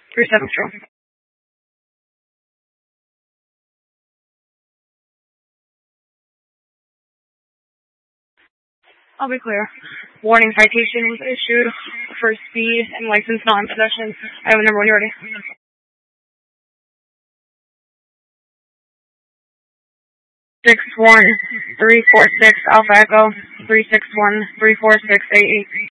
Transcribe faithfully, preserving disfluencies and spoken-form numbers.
three seven zero. I'll be clear. Warning citation was issued for speed and license non-possession. I have a number when you're ready. Six one three four six Alpha Echo three six one three four six eight eight.